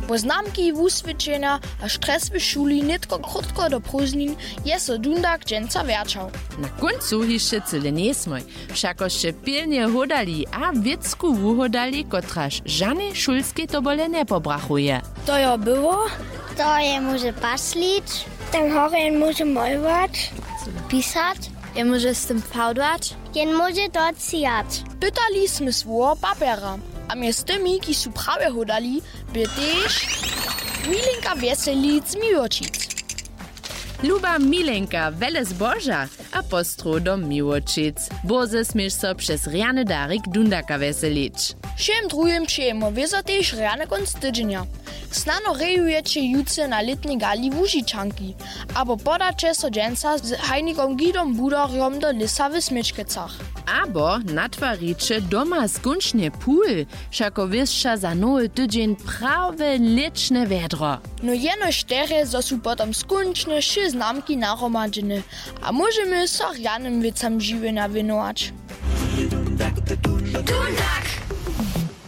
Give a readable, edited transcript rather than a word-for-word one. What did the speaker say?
Poznámki, wusvědčenia a stres v šuli nitko krótko do prózdnin je so dundak dženca verčał. Na koncu jeszcze cyle nie smoj. Všako še pilnie hodali a wiecku wuhodali, kotraž žane šulskie tobole ne pobrachuje. To jo było? To je może paslić. Tam horen może malować. Pisać. Je może z tym fałdwać. Jen może docijać. Pytali sme svojho papiera. A mjez tymi, ki su prawie hodali, by też Milenka Weselic Miłočic. Luba Milenka, wele zboža, a postro do Miłočic. Boze smieš so przez riany darik Dundaka veselić. Všem drugim přejemo vězo tež rane konc tydzienia. Snano rejujete jutce na letnej gali Łužičanki, abo podače so dženca z hajnikom Gidom Budarjom do Lisa w Smyčkecach. Abo natvariče doma skunčne púl, všako vyšša za nowy tydzień prawe lečne vedro. No jeno štere, zo su potom skunčne ši znamki naromadžene, a môžeme so rianym vecam žive navinować. Dundak!